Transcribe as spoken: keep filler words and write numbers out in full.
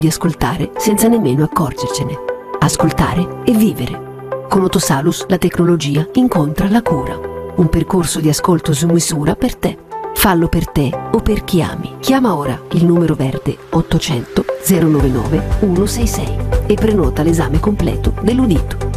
di ascoltare senza nemmeno accorgercene. Ascoltare e vivere. Con Otosalus la tecnologia incontra la cura. Un percorso di ascolto su misura per te. Fallo per te o per chi ami. Chiama ora il numero verde ottocento zero novantanove centosessantasei e prenota l'esame completo dell'udito.